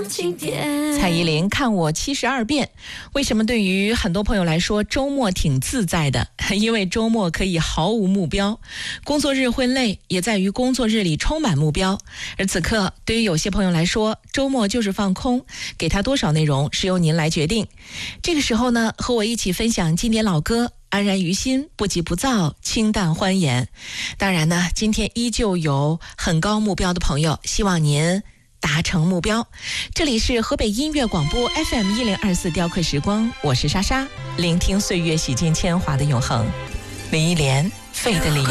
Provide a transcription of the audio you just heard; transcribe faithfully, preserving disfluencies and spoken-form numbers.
蔡依林看我七十二变。为什么对于很多朋友来说周末挺自在的？因为周末可以毫无目标，工作日会累，也在于工作日里充满目标。而此刻对于有些朋友来说，周末就是放空，给他多少内容是由您来决定。这个时候呢，和我一起分享经典老歌，安然于心，不急不躁，清淡欢颜。当然呢，今天依旧有很高目标的朋友，希望您达成目标。这里是河北音乐广播 F M 一零二四雕刻时光，我是莎莎，聆听岁月洗尽铅华的永恒。林忆莲，费的理由。